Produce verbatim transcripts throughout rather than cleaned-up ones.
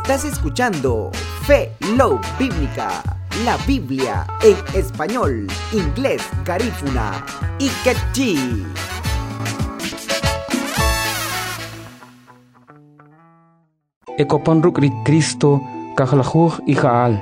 Estás escuchando Fe Love Bíblica, la Biblia en español, inglés, garífuna y quechí. Ekopanruk ri Cristo kahlajuj y jaal.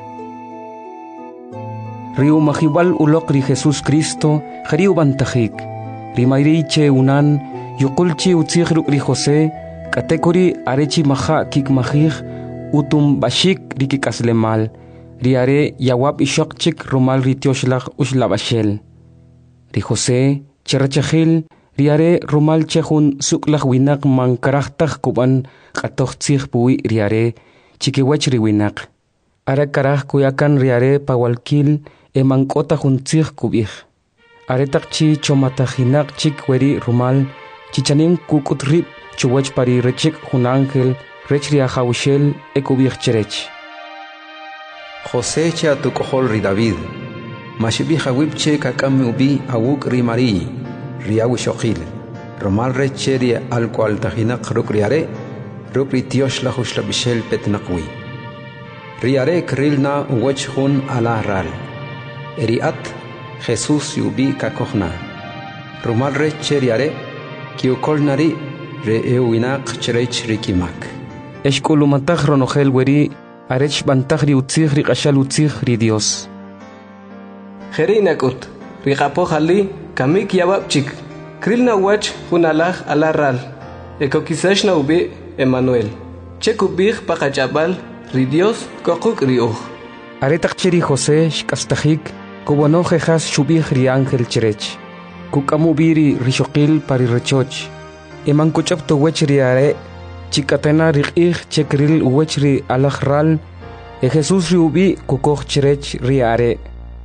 Riu mahibal ulok ri Jesús Cristo, jariu bantajik. Rimairiche unan, yukulchi utsigruk ri José, katekori arechi maha kik mahij, utum bashik ri kikaslemal. Riare yawab ishokchik rumal ri tioshlach ushlabashel. Ri José, cherachahil, riare rumal chehun suklach winak man karachtak kuban katochtzich pui riare, chikiwech riwinak. Are karach kuyakan riare pawalkil e mankota juntzich kubich. Are takchi chomatajinak chik weri rumal, chichanim kukutrip chuwech pari rechik junangel, rech riajawishel e kubich cherech. José che atukohol ri David, mashibi hawipche kakame ubi awuk ri Mari, riawi shokhil, romal reche ri alqual tajinak ruk riare, ruk ri tiosh la hushla bishel petnakwi. Riare krilna uwech hun ala ral, eriat Jesús yubi kakohna, romal reche riare, kiukol nari re euinak cherech rikimak. Eshkulumatach ronogel weri, arech bantach ri utzich ri qashal utzich ri Dios. Jerinakut, ri qapohali kamik yawapchik, krilna wach hunalaj alaral, ekokisashna ubi Emmanuel. Chekubich pakachabal ri Dios kokuk ri uj. Aretak chiri José shkastajik, kubono jejas shubich ri ángel cherech. Kukamubiri ri shokil pari rechoch. Eman kuchap to wech ri are, chikatena rikih chekril uwechri alajral, e Jesús riubi kukoch cherech riare.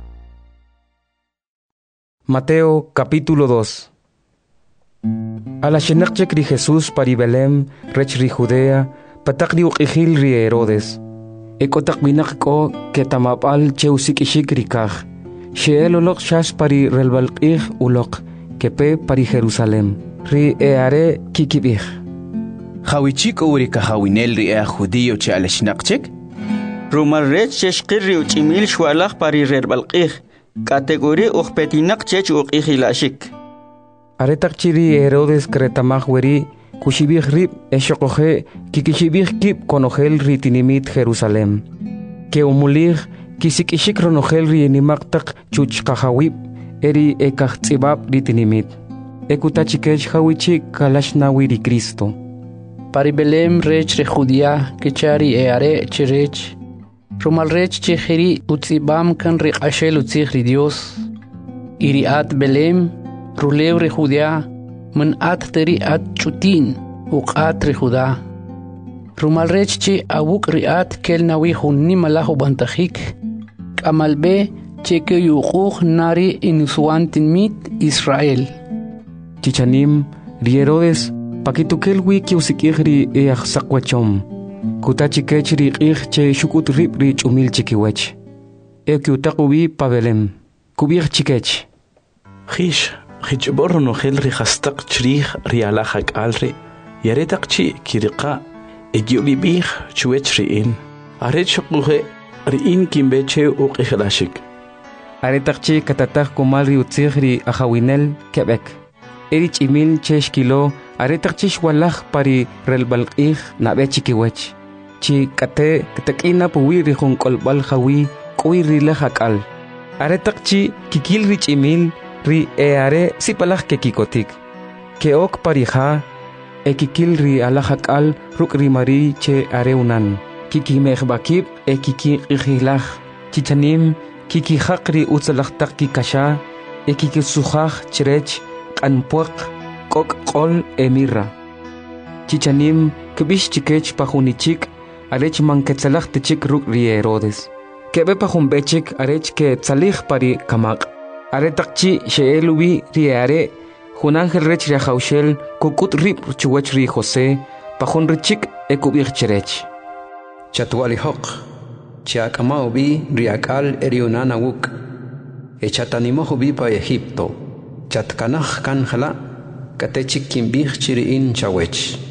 Mateo capítulo dos. A la shenakchek ri Jesús pari Belém, rech ri Judea, patakri uqihil ri Herodes. Ekotak binakko ketamapal cheusikishik rikaj. Sheel ulok shash pari relbalqih ulok, kepe pari Jerusalem. Ri eare kikibih. Hawichik urika hawinel ri a judío che aleshnaqchek rumal rech cheshqirri uchimil shwalaj pari rerbalqih category uqpetinak chech uqihilashik aretak chiri Herodes kretamaj weri kushibih rib eshokoje kikishibih kip konogel ri tinimit Jerusalem ke umulih kisikishik ronogel ri inimaktak chuchqahawib eri ekajtzibab ri tinimit ekutachikech hawichik kalashnawi ri Cristo. Pari Belém rech re Judea kechari eare cherech rumal rech chehiri utzibam kan re qashel utzich ri Dios iriat Belém rulew re Judea man at teri at chutin uqat re Judá rumal rech chi awuk riat kel nawi hunni malahu bantajik kamalbe cheke yuquj nari inusuantin mit Israel chichanim ri Herodes Pakitukel wiki usikihri e axakwachom. Kutachikechri ichche shukut ribri chumil chikiwech. E kiutakubi pabelem. Kubir chikech. Hish, hichbor no helri hastak chrih rialahak alri. Yaretak chi kirika e gyubibih chuechri in. Aretshukuhe riin kimbeche uqihilashik. Aretak chi katatak kumalri utzihri ahawinel Quebec. Erich imil cheshkilo aretak chishwalaj pari relbalqih nabe chikiwech. Chi kate katakina puwiri jun kolbal jawi kuiri lejakal. Aretak chi kikil rich imil ri eare sipalaj kekikotik. Keok parija e kikil ri alajakal ruk ri mari che areunan. Kiki mejbakib e kiki ijilaj. Chichanim kiki hakri utzalajtak kikasha e kiki sujaj cherech anpuak kok kol emirra. Chichanim kebish chikech pajunichik arech manketsalach techik ruk ri Herodes. Kebe pajumbechik arech ke tsalij pari kamak. Aretakchi sheelubi riare junangel rech riajaushel kukut rip chuwech ri José pajunrichik ekubich cherech. Chatualihok chiakama ubi riakal eriunana wuk. Echatanimo ubi pa Egipto. Chatkanaj kanjala katechik kimbih chiriin chawech.